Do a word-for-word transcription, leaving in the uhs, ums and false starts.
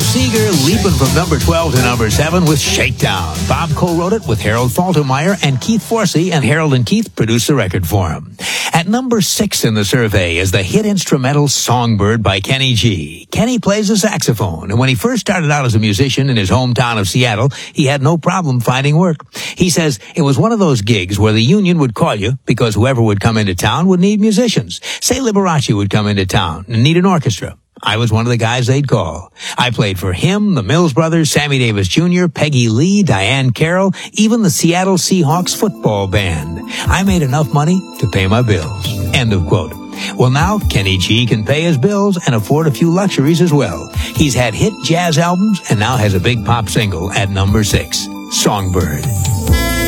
Seeger leaping from number twelve to number seven with Shakedown. Bob co-wrote it with Harold Faltermeyer, and Keith Forsey and Harold and Keith produced the record for him. At number six in the survey is the hit instrumental Songbird by Kenny G. Kenny plays the saxophone, and when he first started out as a musician in his hometown of Seattle, he had no problem finding work. He says it was one of those gigs where the union would call you because whoever would come into town would need musicians. Say Liberace would come into town and need an orchestra. I was one of the guys they'd call. I played for him, the Mills Brothers, Sammy Davis Junior, Peggy Lee, Diane Carroll, even the Seattle Seahawks football band. I made enough money to pay my bills. End of quote. Well, now Kenny G can pay his bills and afford a few luxuries as well. He's had hit jazz albums and now has a big pop single at number six, Songbird.